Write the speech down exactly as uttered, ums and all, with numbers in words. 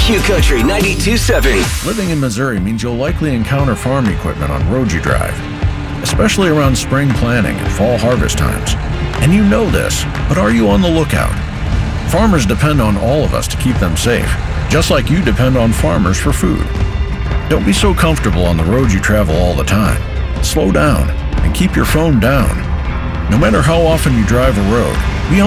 Q Country ninety-two point seven. Living in Missouri means you'll likely encounter farm equipment on roads you drive, especially around spring planting and fall harvest times. And you know this, but are you on the lookout? Farmers depend on all of us to keep them safe, just like you depend on farmers for food. Don't be so comfortable on the roads you travel all the time. Slow down and keep your phone down. No matter how often you drive a road,